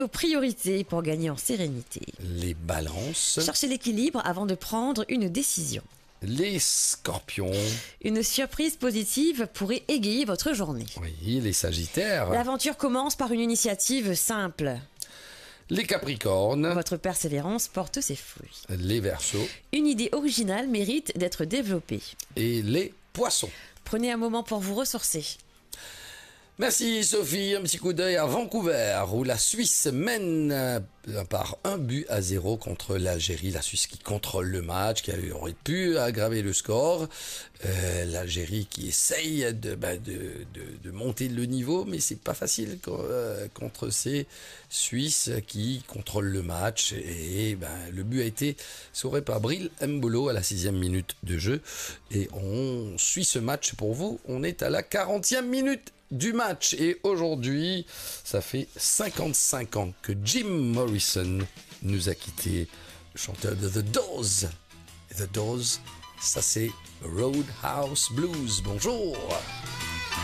Vos priorités pour gagner en sérénité. Les balances, Cherchez l'équilibre avant de prendre une décision. les scorpions, Une surprise positive pourrait égayer votre journée. oui, les sagittaires, L'aventure commence par une initiative simple. les capricornes, Votre persévérance porte ses fruits. les verseaux Une idée originale mérite d'être développée. et les poissons. Prenez un moment pour vous ressourcer. Merci Sophie, un petit coup d'œil à Vancouver où la Suisse mène par 1-0 contre l'Algérie. La Suisse qui contrôle le match, qui aurait pu aggraver le score. L'Algérie qui essaye de monter le niveau, mais c'est pas facile contre ces Suisses qui contrôlent le match. Et le but a été scoré par Bril Mbolo à la 6e minute de jeu. Et on suit ce match pour vous. On est à la 40e minute du match et aujourd'hui ça fait 55 ans que Jim Morrison nous a quittés, le chanteur de The Doors. Et The Doors, ça c'est Roadhouse Blues. Bonjour.